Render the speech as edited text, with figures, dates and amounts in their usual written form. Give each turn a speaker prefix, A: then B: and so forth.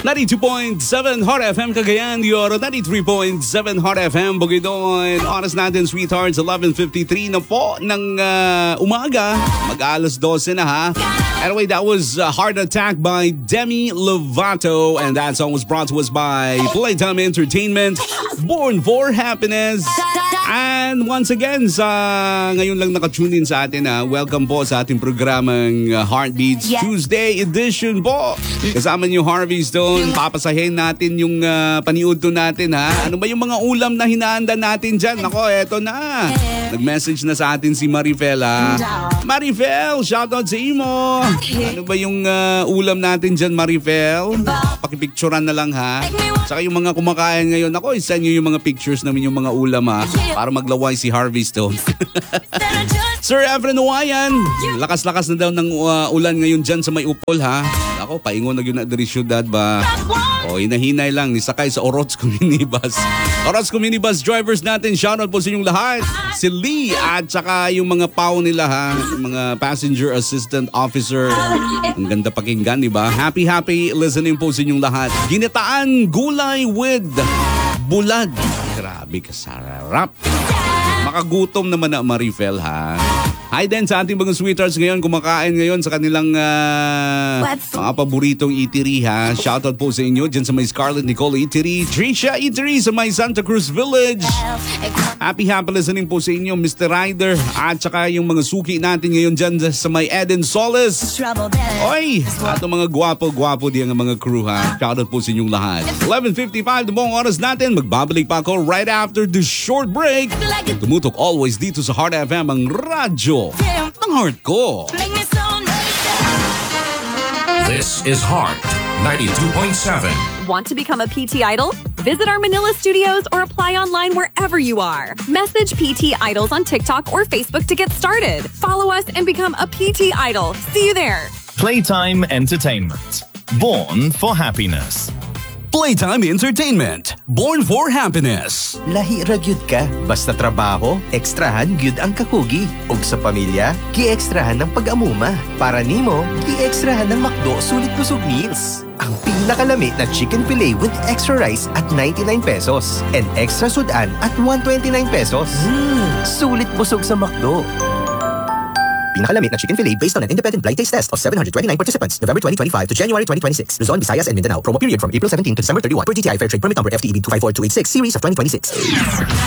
A: 92.7 Hot FM Cagayan, Oro 93.7 Hot FM Bukidnon. Oras natin, sweethearts, 11:53 na po ng umaga. Mag-alas 12 na ha. Anyway, that was Heart Attack by Demi Lovato, and that song was brought to us by Playtime Entertainment, Born for Happiness. And once again, sa ngayon lang nakatune in sa atin, welcome po sa ating programang Heartbeats Tuesday edition po. Kasama niyo Harvey Stone, papasahin natin yung paniudto natin ha. Ano ba yung mga ulam na hinaanda natin dyan? Nako, eto na. Nag-message na sa atin si Marifel ha. Marifel, shoutout sa imo. Ano ba yung ulam natin dyan, Marifel? Pakipicturean na lang ha. Saka yung mga kumakain ngayon, ako, isa nyo yung mga pictures namin yung mga ulam ha. Para maglaway si Harvey Stone. Sir Efren Uwayan, lakas-lakas na daw ng ulan ngayon dyan sa may upol ha. Ako, paingon na yun na dari syudad ba? O, hinahinay lang, nisakay sa Orozco Minibus. Orozco Minibus drivers natin, shoutout po sa inyong lahat. Si Lee at saka yung mga pao nila ha. Yung mga passenger assistant officer. Ang ganda pakinggan, di ba? Happy listening po sa inyong lahat. Ginataan gulay with bulad. Grabe kasarap. Makagutom naman na Marifel ha. Hi din sa ating mga sweethearts ngayon, kumakain ngayon sa kanilang mga paboritong eatery ha. Shoutout po sa inyo dyan sa may Scarlett Nicole Eatery, Trisha Eatery sa may Santa Cruz Village. Happy listening po sa inyo, Mr. Ryder. At saka yung mga suki natin ngayon dyan sa may Eden Solis. Oy, atong mga gwapo-gwapo diyan ang mga crew ha. Shoutout po sa inyong lahat. 11:55 na buong oras natin. Magbabalik pa ako right after the short break. Tumutok always dito sa Heart FM, ang radyo ng heart ko.
B: This is Heart 92.7.
C: Want to become a PT Idol? Visit our Manila studios or apply online wherever you are. Message PT Idols on TikTok or Facebook to get started. Follow us and become a PT Idol. See you there.
D: Playtime Entertainment. Born for happiness.
A: Playtime Entertainment, Born for Happiness.
E: Lahi ra gyud ka, basta trabaho, ekstrahan gyud ang kakugi. Ug sa pamilya, gi-ekstrahan ng pag-amuma. Para nimo, gi-ekstrahan ng McDo Sulit Busog Meals. Ang pinakalami na chicken fillet with extra rice at 99 pesos and extra sudan at 129 pesos. Sulit busog sa McDo. Pinakalamit na chicken fillet based on an independent blind taste test of 729 participants, November 2025 to January 2026. Luzon, Visayas, and Mindanao. Promo period from April 17 to December 31 per DTI Fair Trade Permit number FTEB 254286 series of 2026.